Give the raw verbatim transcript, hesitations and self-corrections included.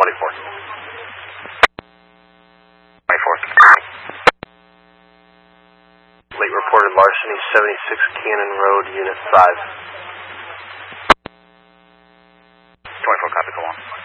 twenty-four. twenty-four. Late reported larceny, seventy-six Cannon Road, Unit five. twenty-four, copy, go on.